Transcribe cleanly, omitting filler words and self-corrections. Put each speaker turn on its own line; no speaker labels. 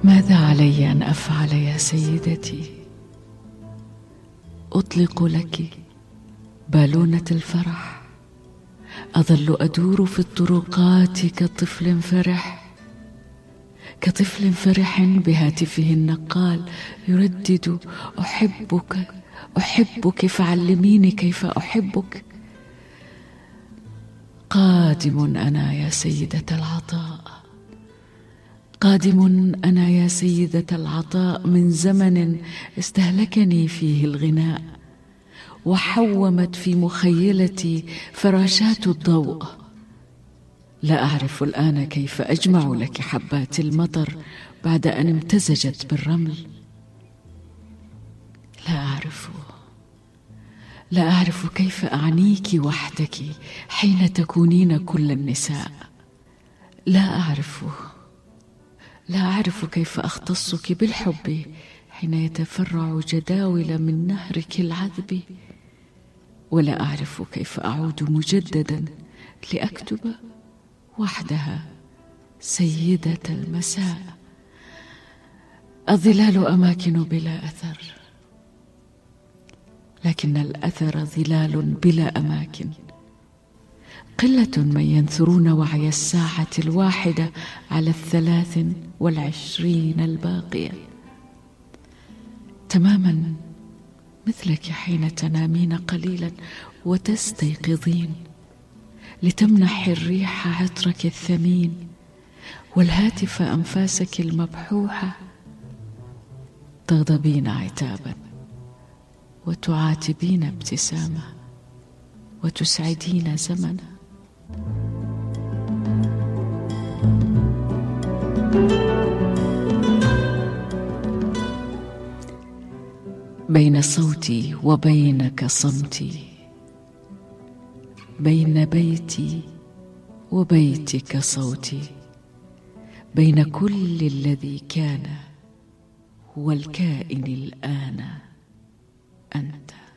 ماذا علي أن أفعل يا سيدتي؟ أطلق لك بالونة الفرح، أظل أدور في الطرقات كطفل فرح، كطفل فرح بهاتفه النقال يردد: أحبك أحبك فعلميني كيف أحبك. قادم أنا يا سيدة العطاء، قادم أنا يا سيدة العطاء من زمن استهلكني فيه الغناء، وحومت في مخيلتي فراشات الضوء. لا أعرف الآن كيف أجمع لك حبات المطر بعد أن امتزجت بالرمل. لا أعرف كيف أعنيك وحدك حين تكونين كل النساء. لا أعرف كيف أختصك بالحب حين يتفرع جداول من نهرك العذب. ولا أعرف كيف أعود مجددا لأكتب وحدها سيدة المساء. الظلال أماكن بلا أثر، لكن الأثر ظلال بلا أماكن. قلة من ينثرون وعي الساعة 21 الباقية، تماما مثلك حين تنامين قليلا وتستيقظين لتمنح الريح عطرك الثمين والهاتف أنفاسك المبحوحة. تغضبين عتابا وتعاتبين ابتسامة وتسعدين زمنا. بين صوتي وبينك صمتي، بين بيتي وبيتك صوتي، بين كل الذي كان والكائن الآن أنت.